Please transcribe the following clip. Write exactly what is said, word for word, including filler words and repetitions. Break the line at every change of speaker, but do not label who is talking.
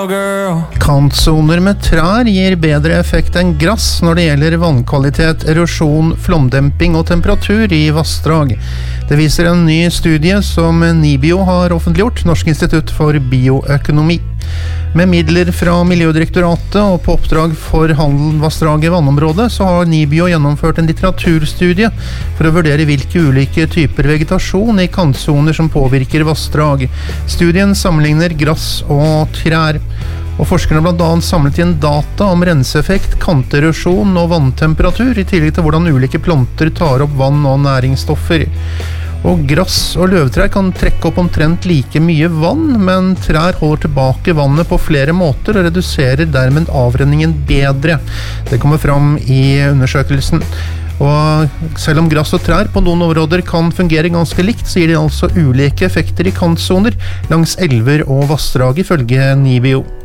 Kantsoner med trær gir bedre effekt enn grass når det gjelder vannkvalitet, erosjon, flomdemping og temperatur i vassdrag. Det viser en ny studie som NIBIO har offentliggjort, Norsk institutt for bioøkonomi. Med midler fra Miljødirektoratet og på oppdrag for Handelvassdraget vannområdet så har NIBIO gjennomført en litteraturstudie for å vurdere hvilke ulike typer vegetasjon i kantsoner som påvirker vassdrag. Studien sammenligner grass og trær. Og forskerne blant annet samlet inn data om renseeffekt, kanterosjon og vanntemperatur, i tillegg til hvordan ulike planter tar opp vann og næringsstoffer. Og grass og løvtrær kan trekke opp omtrent like mye vann, men trær holder tilbake vannet på flere måter og reduserer dermed avrenningen bedre. Det kommer fram i undersøkelsen. Og selv om grass og trær på noen områder kan fungere ganske likt, så gir de altså ulike effekter i kantsoner langs elver og vassdrag ifølge NIBIO.